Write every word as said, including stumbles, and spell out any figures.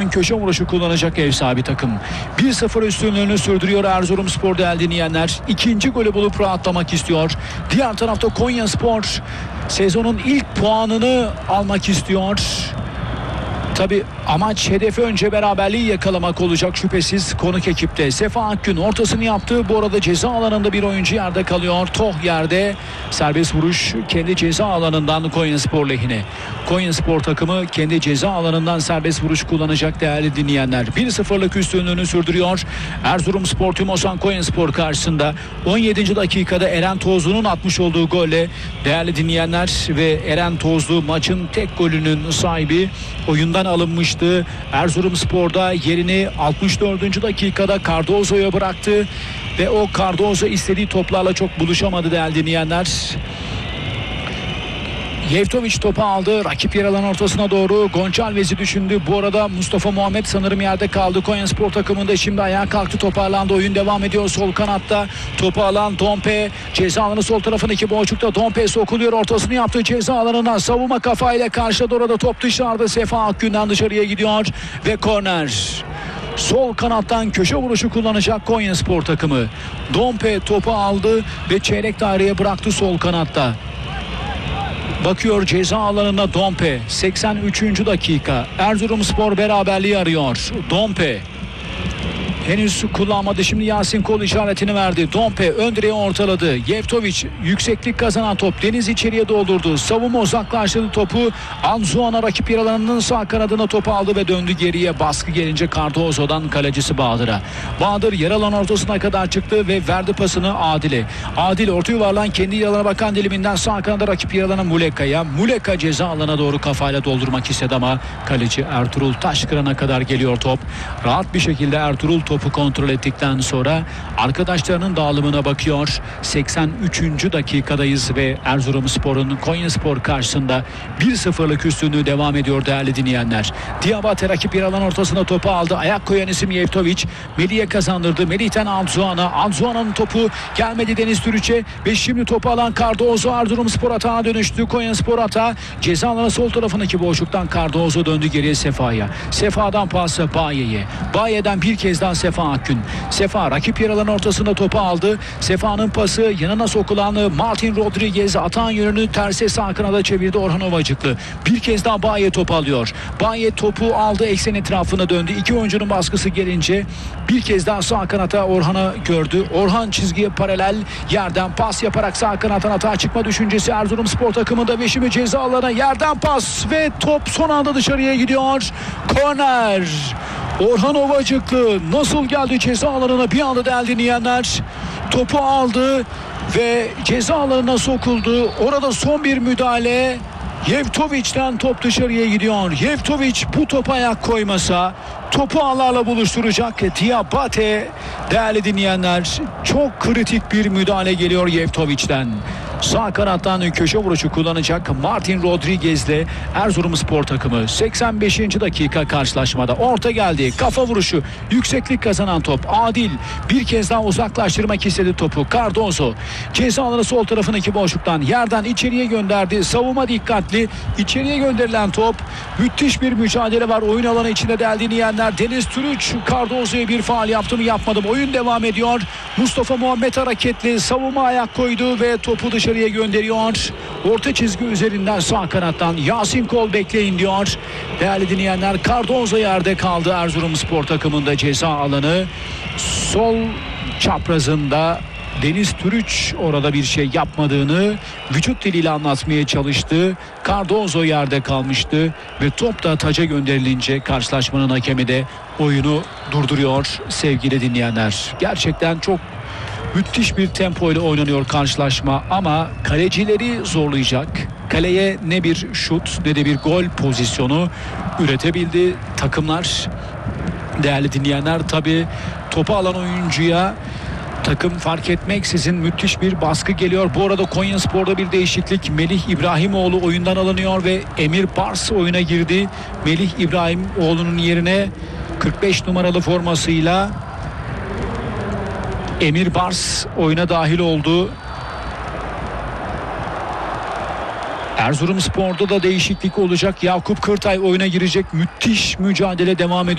Kanattan köşe vuruşu kullanacak ev sahibi takım. bir sıfır üstünlüğünü sürdürüyor Erzurumspor değerli dinleyenler. İkinci golü bulup rahatlamak istiyor. Diğer tarafta Konyaspor sezonun ilk puanını almak istiyor. Tabi amaç, hedefi önce beraberliği yakalamak olacak şüphesiz konuk ekipte. Sefa Akgün ortasını yaptı. Bu arada ceza alanında bir oyuncu yerde kalıyor. Toh yerde. Serbest vuruş kendi ceza alanından Konyaspor lehine. Konyaspor takımı kendi ceza alanından serbest vuruş kullanacak değerli dinleyenler. bir sıfırlık üstünlüğünü sürdürüyor. Erzurumspor Tümosan Konyaspor karşısında on yedinci dakikada Eren Tozlu'nun atmış olduğu golle değerli dinleyenler ve Eren Tozlu maçın tek golünün sahibi. Oyundan alınmıştı. Erzurumspor'da yerini altmış dördüncü dakikada Cardozo'ya bıraktı ve o Cardozo istediği toplarla çok buluşamadı değerli dinleyenler. Yevtovic topu aldı. Rakip yer alan ortasına doğru Gonçalvez'i düşündü. Bu arada Mustafa Muhammed sanırım yerde kaldı. Konyaspor takımında şimdi ayağa kalktı, toparlandı. Oyun devam ediyor sol kanatta. Topu alan Dompe. Ceza alanı sol tarafındaki boşlukta. Dompe sokuluyor. Ortasını yaptı. Ceza alanından savunma kafayla karşıladı. Orada top dışarıda. Sefa Akgün'den dışarıya gidiyor. Ve korner. Sol kanattan köşe vuruşu kullanacak Konyaspor takımı. Dompe topu aldı ve çeyrek daireye bıraktı sol kanatta. Bakıyor ceza alanına Dompe. seksen üçüncü dakika. Erzurumspor beraberliği arıyor. Dompe henüz kullanmadı. Şimdi Yasin Kol işaretini verdi. Dompe ön direğe ortaladı. Yevtovic yükseklik kazanan top. Deniz içeriye doldurdu. Savunma uzaklaştırdı topu. Anzuana rakip yer alanının sağ kanadına topu aldı ve döndü geriye. Baskı gelince Cardozo'dan kalecisi Bahadır'a. Bahadır yer alan ortasına kadar çıktı ve verdi pasını Adil'e. Adil orta yuvarlan kendi yer alana bakan diliminden sağ kanada rakip yer alana Muleka'ya. Muleka ceza alana doğru kafayla doldurmak istedi ama kaleci Ertuğrul Taşkıran'a kadar geliyor top. Rahat bir şekilde Ertuğrul topu kontrol ettikten sonra arkadaşlarının dağılımına bakıyor. seksen üçüncü dakikadayız ve Erzurumspor'un Konyaspor karşısında bir sıfırlık üstünlüğü devam ediyor değerli dinleyenler. Diabate rakip yer alan ortasına topu aldı. Ayak koyan isim Yevtovic. Melih'e kazandırdı. Melih'ten Anzuana. Anzuana'nın topu gelmedi Deniz Türüç'e ve şimdi topu alan Cardozo Erzurumspor atağına dönüştü. Konyaspor atağı ceza alanı sol tarafındaki boşluktan Cardozo döndü geriye Sefa'ya. Sefa'dan pası Baye'ye. Baye'den bir kez daha Sefa Akgün. Sefa rakip yer alan ortasında topu aldı. Sefa'nın pası yanına sokulan Martin Rodriguez atağın yönünü terse sağ kanada çevirdi Orhan Ovacıklı. Bir kez daha Baye topu alıyor. Baye topu aldı, eksen etrafına döndü. İki oyuncunun baskısı gelince bir kez daha sağ kanata Orhan'ı gördü. Orhan çizgiye paralel yerden pas yaparak sağ kanattan atağa çıkma düşüncesi Erzurumspor takımında ve şimdi ceza alanına yerden pas ve top son anda dışarıya gidiyor. Korner. Orhan Ovacıklı nasıl geldi ceza alanına bir anda değerli dinleyenler. Topu aldı ve ceza alanına sokuldu. Orada son bir müdahale. Yevtovic'den top dışarıya gidiyor. Yevtovic bu topa ayak koymasa topu ağlarla buluşturacak. Diabate değerli dinleyenler, çok kritik bir müdahale geliyor Yevtovic'den. Sağ kanattan köşe vuruşu kullanacak Martin Rodriguez'le Erzurumspor takımı. seksen beşinci dakika karşılaşmada orta geldi. Kafa vuruşu, yükseklik kazanan top. Adil bir kez daha uzaklaştırmak istedi topu. Cardozo ceza alanı sol tarafındaki boşluktan yerden içeriye gönderdi. Savunma dikkatli. İçeriye gönderilen top. Müthiş bir mücadele var oyun alanı içinde değerli dinleyenler. Deniz Türüç Cardozo'ya bir faul yaptı mı yapmadım. Oyun devam ediyor. Mustafa Muhammed hareketli. Savunma ayak koydu ve topu dışarı gönderiyor. Orta çizgi üzerinden sağ kanattan Yasin Kol bekleyin diyor. Değerli dinleyenler, Cardozo yerde kaldı Erzurumspor takımında ceza alanı. Sol çaprazında Deniz Türüç orada bir şey yapmadığını vücut diliyle anlatmaya çalıştı. Cardozo yerde kalmıştı ve top da taca gönderilince karşılaşmanın hakemi de oyunu durduruyor sevgili dinleyenler. Gerçekten çok müthiş bir tempo ile oynanıyor karşılaşma ama kalecileri zorlayacak. Kaleye ne bir şut ne de bir gol pozisyonu üretebildi takımlar. Değerli dinleyenler, tabii topu alan oyuncuya takım fark etmeksizin müthiş bir baskı geliyor. Bu arada Konyaspor'da bir değişiklik. Melih İbrahimoğlu oyundan alınıyor ve Emir Bars oyuna girdi. Melih İbrahimoğlu'nun yerine kırk beş numaralı formasıyla Emir Bars oyuna dahil oldu. Erzurumspor'da da değişiklik olacak. Yakup Kırtay oyuna girecek. Müthiş mücadele devam ediyor.